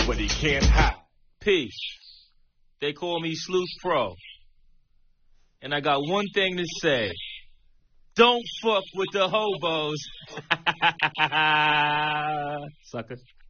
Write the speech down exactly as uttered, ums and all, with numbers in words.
but he can't hide. Peace. They call me Sleuth Pro. And I got one thing to say. Don't fuck with the hobos. Sucker.